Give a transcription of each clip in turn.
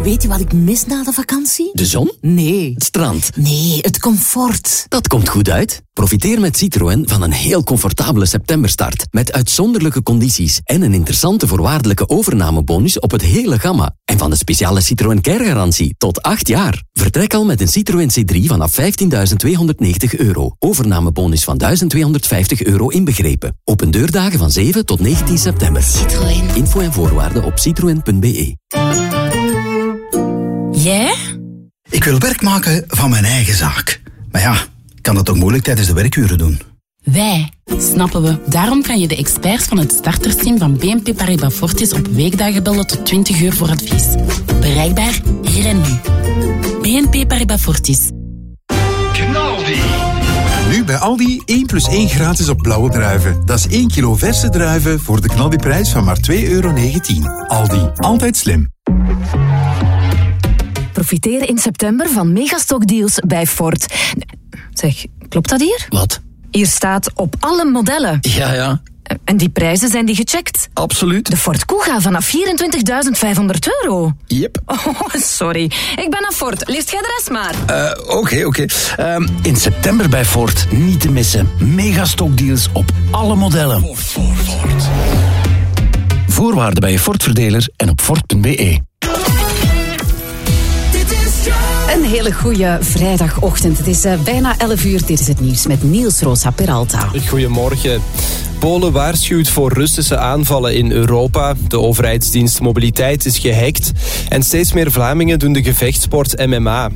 Weet je wat ik mis na de vakantie? De zon? Nee. Het strand? Nee, het comfort. Dat komt goed uit. Profiteer met Citroën van een heel comfortabele septemberstart. Met uitzonderlijke condities en een interessante voorwaardelijke overnamebonus op het hele gamma. En van de speciale Citroën Care-garantie tot 8 jaar. Vertrek al met een Citroën C3 vanaf €15.290. Overnamebonus van €1.250 inbegrepen. Open deurdagen van 7 tot 19 september. Citroën. Info en voorwaarden op citroen.be. Jij? Ik wil werk maken van mijn eigen zaak. Maar ja, ik kan dat ook moeilijk tijdens de werkuren doen. Wij, snappen we. Daarom kan je de experts van het startersteam van BNP Paribas Fortis op weekdagen bellen tot 20 uur voor advies. Bereikbaar hier en nu. BNP Paribas Fortis. Knaldi. Nu bij Aldi 1+1 gratis op blauwe druiven. Dat is 1 kilo verse druiven voor de knaldiprijs van maar €2,19. Aldi, altijd slim. Profiteer in september van megastockdeals bij Ford. Zeg, klopt dat hier? Wat? Hier staat op alle modellen. Ja. En die prijzen, zijn die gecheckt? Absoluut. De Ford Kuga vanaf €24.500. Yep. Oh, sorry. Ik ben aan Ford. Leest jij de rest maar. Oké. In september bij Ford. Niet te missen. Megastokdeals op alle modellen. Ford. Voorwaarden bij je Ford-verdeler en op Ford.be. Een hele goede vrijdagochtend. Het is bijna 11 uur. Dit is het nieuws met Niels Rosa Peralta. Goedemorgen. Polen waarschuwt voor Russische aanvallen in Europa. De overheidsdienst Mobiliteit is gehackt. En steeds meer Vlamingen doen de gevechtssport MMA.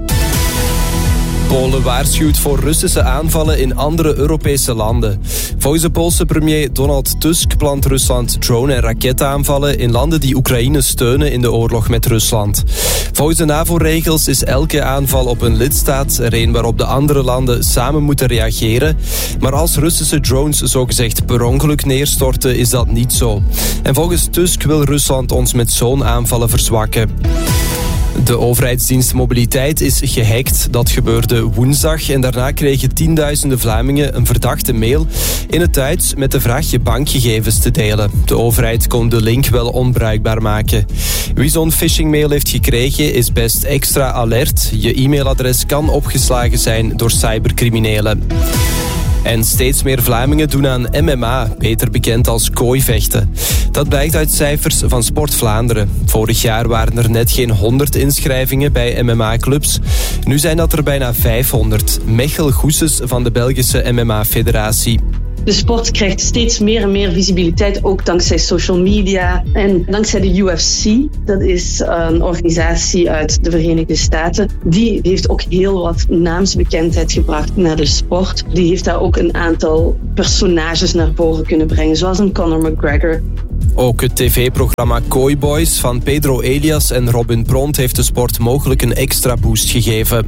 Polen waarschuwt voor Russische aanvallen in andere Europese landen. Volgens de Poolse premier Donald Tusk plant Rusland drone- en raketaanvallen in landen die Oekraïne steunen in de oorlog met Rusland. Volgens de NAVO-regels is elke aanval op een lidstaat er een waarop de andere landen samen moeten reageren. Maar als Russische drones zogezegd per ongeluk neerstorten, is dat niet zo. En volgens Tusk wil Rusland ons met zo'n aanvallen verzwakken. De overheidsdienst Mobiliteit is gehackt. Dat gebeurde woensdag en daarna kregen tienduizenden Vlamingen een verdachte mail in het Duits met de vraag je bankgegevens te delen. De overheid kon de link wel onbruikbaar maken. Wie zo'n phishingmail heeft gekregen is best extra alert. Je e-mailadres kan opgeslagen zijn door cybercriminelen. En steeds meer Vlamingen doen aan MMA, beter bekend als kooivechten. Dat blijkt uit cijfers van Sport Vlaanderen. Vorig jaar waren er net geen 100 inschrijvingen bij MMA-clubs. Nu zijn dat er bijna 500. Mechel Goeses van de Belgische MMA-federatie. De sport krijgt steeds meer en meer visibiliteit, ook dankzij social media en dankzij de UFC. Dat is een organisatie uit de Verenigde Staten. Die heeft ook heel wat naamsbekendheid gebracht naar de sport. Die heeft daar ook een aantal personages naar boven kunnen brengen, zoals een Conor McGregor. Ook het tv-programma Koi Boys van Pedro Elias en Robin Pront heeft de sport mogelijk een extra boost gegeven.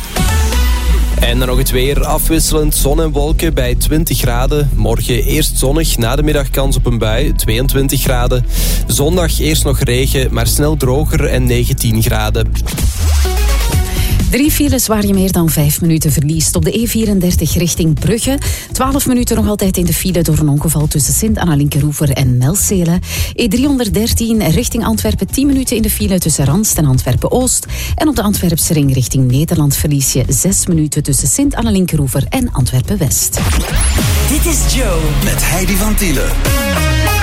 En dan nog het weer, afwisselend zon en wolken bij 20 graden. Morgen eerst zonnig, na de middag kans op een bui, 22 graden. Zondag eerst nog regen, maar snel droger en 19 graden. 3 files waar je meer dan 5 minuten verliest. Op de E34 richting Brugge. 12 minuten nog altijd in de file door een ongeval tussen Sint-Anna-Linkeroever en Melzele. E313 richting Antwerpen. 10 minuten in de file tussen Ranst en Antwerpen-Oost. En op de Antwerpse ring richting Nederland verlies je 6 minuten tussen Sint-Anna-Linkeroever en Antwerpen-West. Dit is Joe met Heidi van Tielen.